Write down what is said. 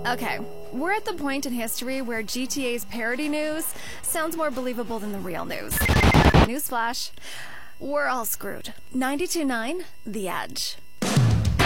Okay, we're at the point in history where GTA's parody news sounds more believable than the real news. Newsflash, we're all screwed. 92.9, The Edge.